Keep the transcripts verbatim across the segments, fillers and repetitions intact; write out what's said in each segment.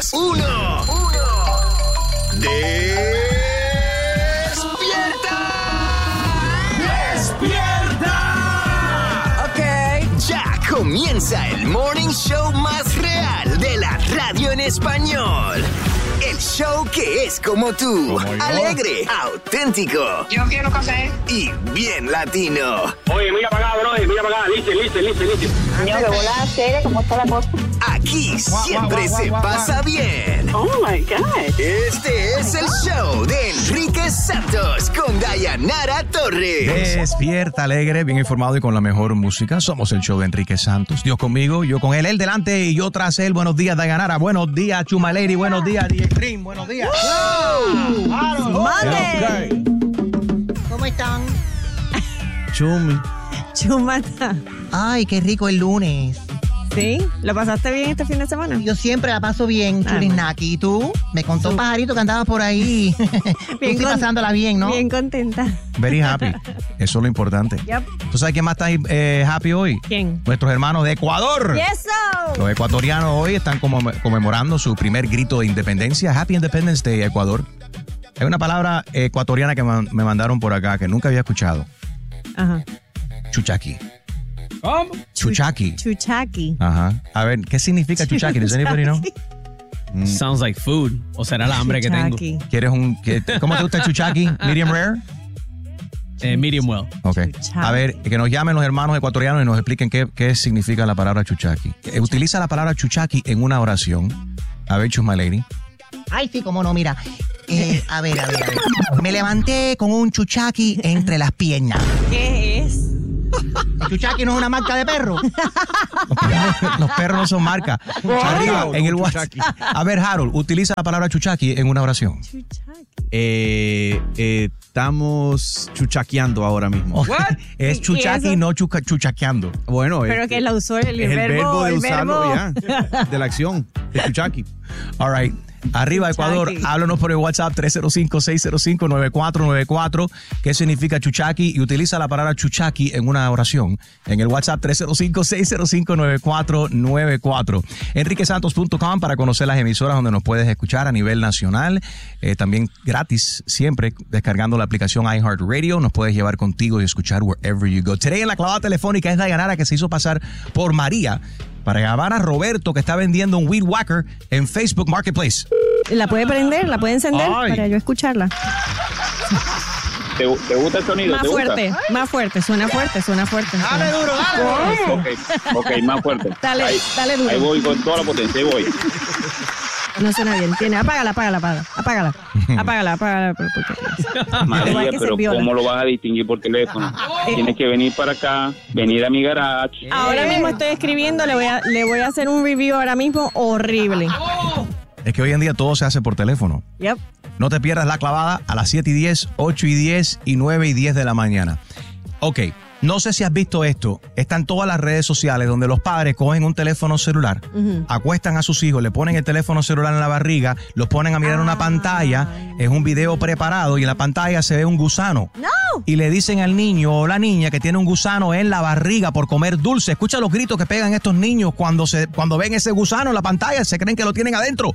Uno. Uno. ¡Despierta! ¡Despierta! Ok. Ya comienza el morning show más real de la radio en español. El show que es como tú. Como alegre, auténtico. Yo quiero café. Y bien latino. Oye, mira para acá, bro. Mira para acá. Listen, listen, listen, listen. Señor, de volada seria, ¿cómo está la cosa? Aquí siempre guau, guau, se guau, pasa guau. bien. Oh, my God. Este es el show de Enrique Santos con Dayanara Torres. Despierta alegre, bien informado y con la mejor música. Somos el show de Enrique Santos. Dios conmigo, yo con él, él delante y yo tras él. Buenos días, Dayanara. Buenos días, Chuma Lady. Buenos días, D J Cream. Buenos días. ¡Mande! ¿Cómo están? Chumi. Chumata. Ay, qué rico el lunes. ¿Sí? ¿Lo pasaste bien este fin de semana? Yo siempre la paso bien, Ah, Chulinaki. ¿Y tú? Me contó un pajarito que andaba por ahí. Bien Estoy con- pasándola bien, ¿no? Bien contenta. Very happy. Eso es lo importante. Yep. ¿Tú sabes quién más está eh, happy hoy? ¿Quién? Nuestros hermanos de Ecuador. ¡Eso! Los ecuatorianos hoy están como conmemorando su primer grito de independencia. Happy Independence Day, Ecuador. Hay una palabra ecuatoriana que man- me mandaron por acá que nunca había escuchado. Ajá. Chuchaqui. ¿Cómo? Chuchaqui. Chuchaqui. Ajá. A ver, ¿qué significa chuchaqui? ¿Does anybody know? Sounds like food. O será la hambre que tengo. Chuchaqui. ¿Quieres un qué- ¿Cómo te gusta el chuchaqui? Medium rare. Eh, medium well. Ok. Chuchaqui. A ver, que nos llamen los hermanos ecuatorianos y nos expliquen qué, qué significa la palabra chuchaqui. Eh, Utiliza la palabra chuchaqui en una oración. A ver, Chuma Lady. Ay, sí, cómo no, mira. Eh, a ver, a ver, a ver. Me levanté con un chuchaqui entre las piernas. ¿Qué es? ¿El chuchaqui no es una marca de perro? Los perros no son marca. Arriba, en el WhatsApp. A ver, Harold, utiliza la palabra chuchaqui en una oración. Chuchaqui. Eh, eh, estamos chuchaqueando ahora mismo. Es ¿Y chuchaqui, eso? no chuca- chuchaqueando. Bueno, Pero es, que la usó el, es el verbo de el usarlo verbo. ya, de la acción, de chuchaqui. All right. Arriba, Ecuador, Chuchaqui. háblanos por el WhatsApp tres cero cinco, seis cero cinco, nueve cuatro nueve cuatro. ¿Qué significa chuchaqui? Y utiliza la palabra chuchaqui en una oración. En el WhatsApp tres cero cinco, seis cero cinco, nueve cuatro nueve cuatro. enrique santos punto com para conocer las emisoras donde nos puedes escuchar a nivel nacional. Eh, también gratis, siempre descargando la aplicación iHeartRadio. Nos puedes llevar contigo y escuchar wherever you go. Today en la clavada telefónica es Dayanara, que se hizo pasar por María para llamar a Roberto, que está vendiendo un Weed Whacker en Facebook Marketplace. ¿La puede prender? ¿La puede encender? Ay. Para yo escucharla. ¿Te, te gusta el sonido? Más ¿Te gusta? fuerte, más fuerte, suena fuerte, suena fuerte. Dale duro, dale duro. Ok, ok, más fuerte. Dale, ahí, dale duro. Ahí voy con toda la potencia, ahí voy. No suena bien. Tiene, apágala, apágala, apágala. Apágala. Apágala, apágala. por- porque- María, Igual que se pero viola. ¿cómo lo vas a distinguir por teléfono? Tienes que venir para acá, venir a mi garage. Ahora mismo estoy escribiendo, le voy a, le voy a hacer un review ahora mismo horrible. Es que hoy en día todo se hace por teléfono. Yep. No te pierdas la clavada a las siete y diez, ocho y diez y nueve y diez de la mañana. Ok, no sé si has visto esto. Están todas las redes sociales donde los padres cogen un teléfono celular, acuestan a sus hijos, le ponen el teléfono celular en la barriga, los ponen a mirar una pantalla, es un video preparado y en la pantalla se ve un gusano. ¡No! Y le dicen al niño o la niña que tiene un gusano en la barriga por comer dulce. Escucha los gritos que pegan estos niños cuando, se, cuando ven ese gusano en la pantalla, se creen que lo tienen adentro.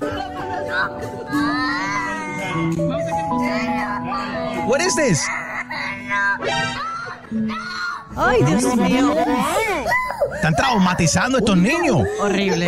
What is this? Ay, Dios mío. Están traumatizando a estos niños. Horrible.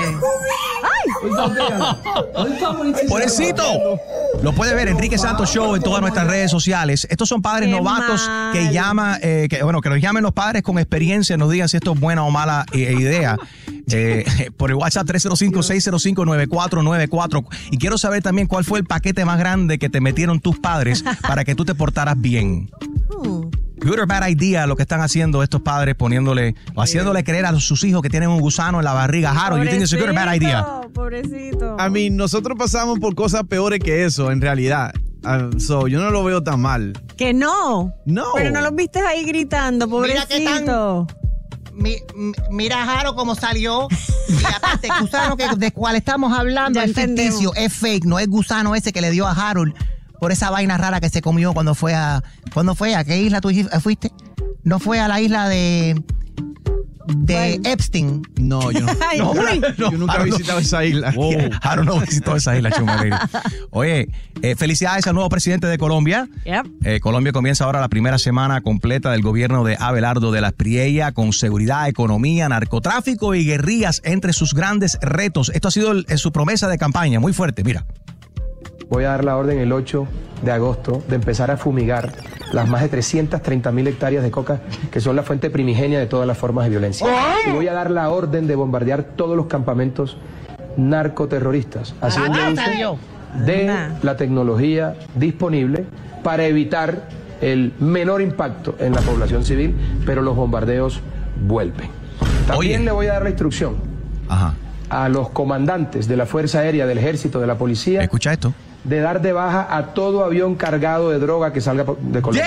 ¡Pobrecito! Lo puede ver Enrique Santos Show en todas nuestras redes sociales. Estos son padres Qué novatos mal. que llama, eh, que, bueno, que los llamen los padres con experiencia, nos digan si esto es buena o mala eh, idea. Eh, por el WhatsApp tres cero cinco, seis cero cinco, nueve cuatro nueve cuatro. Y quiero saber también cuál fue el paquete más grande que te metieron tus padres para que tú te portaras bien. Hmm. Good or bad idea lo que están haciendo estos padres poniéndole o haciéndole creer a sus hijos que tienen un gusano en la barriga. Harold, you think it's a good or bad idea? Pobrecito. A mí, nosotros pasamos por cosas peores que eso, en realidad. Uh, so, yo no lo veo tan mal. Que no. No. Pero no los viste ahí gritando, Mira qué tan- pobrecito. Mi- mi- mira, Jaro, cómo salió. Y aparte, el gusano que, de cual estamos hablando Ya es entendemos. ficticio, es fake, no es gusano ese que le dio a Harold por esa vaina rara que se comió cuando fue a... ¿Cuándo fue? ¿A qué isla tú fuiste? No fue a la isla de... de Epstein. No, yo no. Ay, no, uy. yo nunca he I don't visitado esa isla. Wow. Harold no visitó esa isla, Chuma Lady. Oye, eh, felicidades al nuevo presidente de Colombia. Yep. Eh, Colombia comienza ahora la primera semana completa del gobierno de Abelardo de la Espriella con seguridad, economía, narcotráfico y guerrillas entre sus grandes retos. Esto ha sido el, su promesa de campaña, muy fuerte, mira. Voy a dar la orden el ocho de agosto de empezar a fumigar las más de trescientas treinta mil hectáreas de coca que son la fuente primigenia de todas las formas de violencia. Y voy a dar la orden de bombardear todos los campamentos narcoterroristas, haciendo uso de la tecnología disponible para evitar el menor impacto en la población civil, pero los bombardeos vuelven. También Oye. le voy a dar la instrucción Ajá. a los comandantes de la Fuerza Aérea, del Ejército, de la Policía, Escucha esto. de dar de baja a todo avión cargado de droga que salga de Colombia.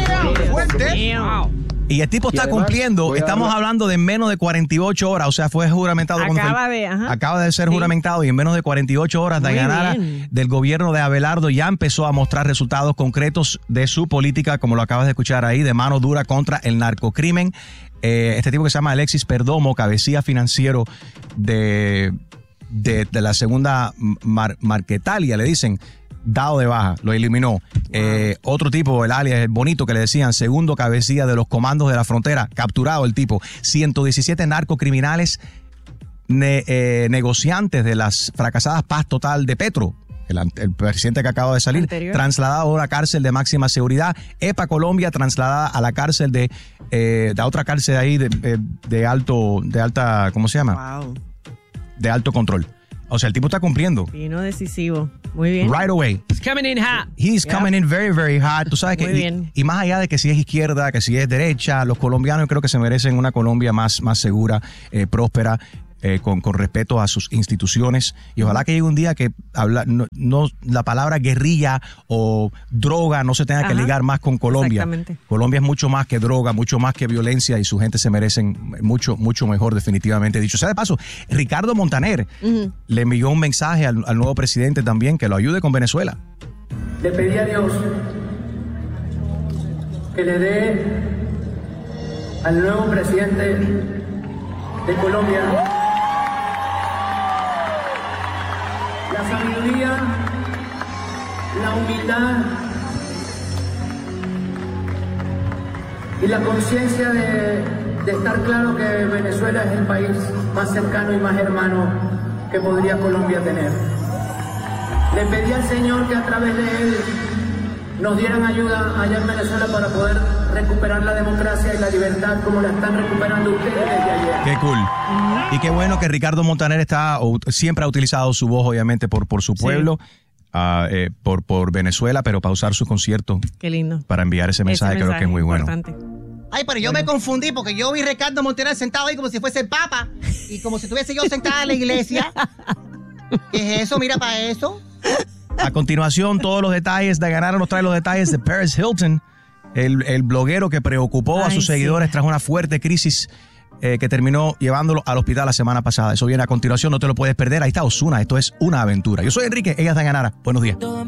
Y el tipo Y está además, cumpliendo, voy a estamos hablar- hablando de menos de cuarenta y ocho horas, o sea, fue juramentado. cuando Acaba fue- de, ajá. acaba de ser Sí. juramentado y en menos de cuarenta y ocho horas Muy Dayanara bien. del gobierno de Abelardo ya empezó a mostrar resultados concretos de su política, como lo acabas de escuchar ahí, de mano dura contra el narcocrimen. Eh, este tipo que se llama Alexis Perdomo, cabecilla financiero de, de, de la segunda Mar- Marquetalia, le dicen, dado de baja, lo eliminó. Eh, otro tipo, el alias, el bonito que le decían, segundo cabecilla de los comandos de la frontera, capturado el tipo. ciento diecisiete narcocriminales ne- eh, negociantes de las fracasadas paz total de Petro. El, an- el presidente que acaba de salir, Anterior. trasladado a una cárcel de máxima seguridad. EPA Colombia, trasladada a la cárcel de, eh, de otra cárcel ahí de, de- de alto, de alta, ¿cómo se llama? Wow. De alto control. O sea, el tipo está cumpliendo. Vino decisivo. Muy bien. Right away. It's coming in hot. He's Yeah. coming in very, very hard. Tú sabes que, Muy y, bien. y más allá de que si es izquierda, que si es derecha, los colombianos creo que se merecen una Colombia más, más segura, eh, próspera, eh, con, con respeto a sus instituciones. Y ojalá que llegue un día que habla, no, no- la palabra guerrilla o droga no se tenga que Ajá. ligar más con Colombia. Exactamente. Colombia es mucho más que droga, mucho más que violencia y su gente se merecen mucho, mucho mejor, definitivamente dicho. O sea, de paso, Ricardo Montaner Ujú. le envió un mensaje al, al nuevo presidente también que lo ayude con Venezuela. Le pedí a Dios que le dé al nuevo presidente de Colombia la sabiduría, la humildad y la conciencia de, de estar claro que Venezuela es el país más cercano y más hermano que podría Colombia tener. Le pedí al Señor que a través de Él nos dieran ayuda allá en Venezuela para poder recuperar la democracia y la libertad como la están recuperando ustedes desde ayer. Qué cool. Y qué bueno que Ricardo Montaner está, o, siempre ha utilizado su voz, obviamente, por, por su pueblo, ah, eh, por, por Venezuela, pero para usar su concierto, Qué lindo. para enviar ese mensaje, Ese creo que es muy bueno. importante. Ay, pero yo me confundí porque yo vi a Ricardo Montaner sentado ahí como si fuese el Papa y como si estuviese yo sentada en la iglesia. ¿Qué es eso? Mira para eso. A continuación, todos los detalles, Dayanara nos trae los detalles de Paris Hilton, el, el bloguero que preocupó a Ay, sus sí. seguidores tras una fuerte crisis eh, que terminó llevándolo al hospital la semana pasada. Eso viene a continuación, no te lo puedes perder. Ahí está Ozuna, esto es una aventura. Yo soy Enrique, ella es Dayanara. Buenos días.